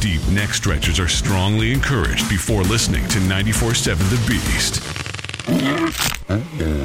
Deep neck stretches are strongly encouraged before listening to 94.7 The Beast.